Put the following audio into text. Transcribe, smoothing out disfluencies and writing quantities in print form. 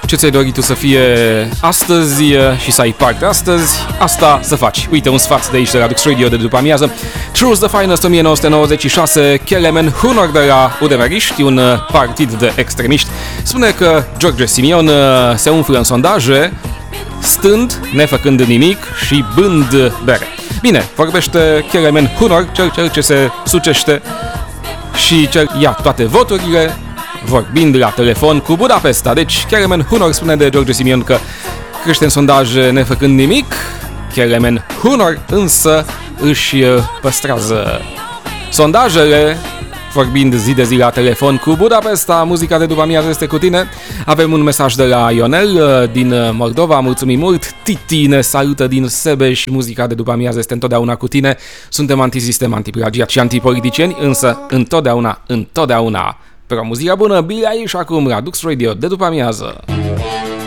Ce ți-ai dorit tu să fie astăzi și să ai parte astăzi, asta să faci. Uite, un sfat de aici de la Dux Radio de după amiază. Choose the Finest 1996, Kelemen Hunor de la Udemeriști, un partid de extremiști, spune că George Simion se umflă în sondaje stând, nefăcând nimic și bând bere. Bine, vorbește Kelemen Hunor, cel ce se sucește și cel ia toate voturile, vorbind la telefon cu Budapesta. Deci Kelemen Hunor spune de George Simion că crește în sondaje nefăcând nimic. Kelemen Hunor însă își păstrează sondajele, vorbind zi de zi la telefon cu Budapesta. Muzica de după amiază este cu tine. Avem un mesaj de la Ionel din Moldova. Mulțumim mult. Titi ne salută din Sebeș. Muzica de după amiază este întotdeauna cu tine. Suntem antisistem, antiplagiat și antipoliticieni, însă întotdeauna pro muzica bună. Billie Eilish acum la Dux Radio de după amiază.